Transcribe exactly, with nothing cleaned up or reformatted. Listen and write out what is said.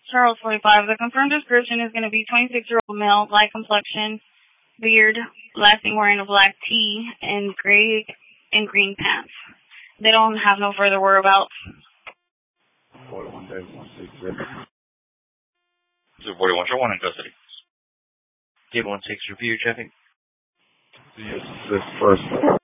Charles forty-five. The confirmed description is going to be twenty-six-year-old male, light complexion, beard, last thing wearing a black tee, and gray and green pants. They don't have no further whereabouts. forty-one dash one six zero. So forty-one, show one in custody. Table one six, review traffic. Yes, this first